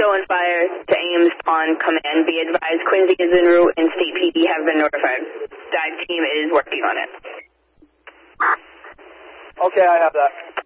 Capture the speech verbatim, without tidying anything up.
Stolen fire to Ames Pond command. Be advised, Quincy is en route and State P D have been notified. Dive team is working on it. Okay, I have that.